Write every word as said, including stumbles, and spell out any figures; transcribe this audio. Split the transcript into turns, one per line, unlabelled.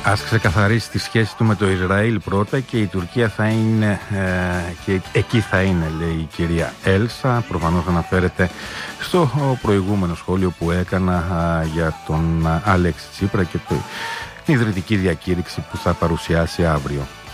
Ας ξεκαθαρίσει τη σχέση του με το Ισραήλ πρώτα και η Τουρκία θα είναι ε, και εκεί θα είναι, λέει η κυρία Έλσα. Προφανώς αναφέρεται στο προηγούμενο σχόλιο που έκανα ε, για τον Αλέξη Τσίπρα και το, την ιδρυτική διακήρυξη που θα παρουσιάσει αύριο.